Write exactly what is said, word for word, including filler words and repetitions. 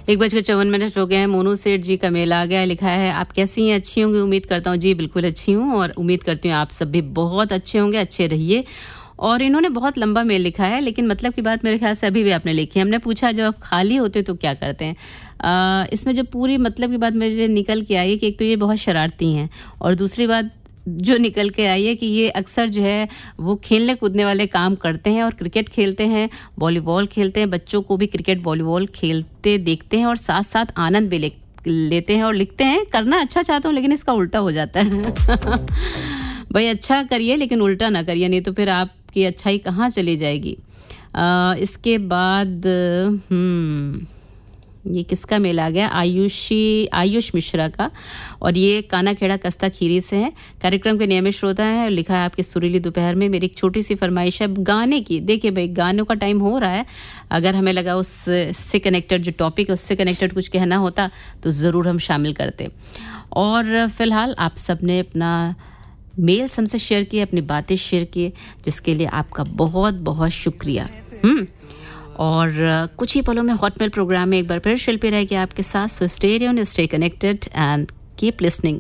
एक बजकर चौवन मिनट हो गए हैं। मोनू सेठ जी का मेल आ गया, लिखा है आप कैसी हैं? अच्छी होंगी उम्मीद करता हूँ। जी बिल्कुल अच्छी हूँ और उम्मीद करती हूँ आप सब भी बहुत अच्छे होंगे, अच्छे रहिए। और इन्होंने बहुत लंबा मेल लिखा है, लेकिन मतलब की बात मेरे ख्याल से अभी भी आपने लिखी है। हमने पूछा जब आप खाली होते तो क्या करते हैं। आ, इसमें जो पूरी मतलब की बात मुझे निकल के आई है कि एक तो ये बहुत शरारती हैं, और दूसरी बात जो निकल के आई है कि ये अक्सर जो है वो खेलने कूदने वाले काम करते हैं, और क्रिकेट खेलते हैं, वॉलीबॉल खेलते हैं, बच्चों को भी क्रिकेट वॉलीबॉल खेलते देखते हैं और साथ साथ आनंद भी ले, लेते हैं और लिखते हैं। करना अच्छा चाहता हूँ लेकिन इसका उल्टा हो जाता है। भाई अच्छा करिए लेकिन उल्टा ना करिए, नहीं तो फिर आपकी अच्छाई कहाँ चली जाएगी। आ, इसके बाद हम्म ये किसका मेल आ गया? आयुषी आयुष मिश्रा का, और ये काना खेड़ा कस्ता खीरी से है। कार्यक्रम के नियमित श्रोता है। लिखा है आपके सुरीली दोपहर में मेरी एक छोटी सी फरमाइश है गाने की। देखिए भाई, गानों का टाइम हो रहा है, अगर हमें लगा उससे कनेक्टेड जो टॉपिक है उससे कनेक्टेड कुछ कहना होता तो ज़रूर हम शामिल करते। और फिलहाल आप सब ने अपना मेल्स हमसे शेयर किए, अपनी बातें शेयर किए, जिसके लिए आपका बहुत बहुत शुक्रिया। हम्म और कुछ ही पलों में हॉटमेल प्रोग्राम में एक बार फिर शिल्पी रहेगी आपके साथ। So stay tuned, stay connected and keep listening.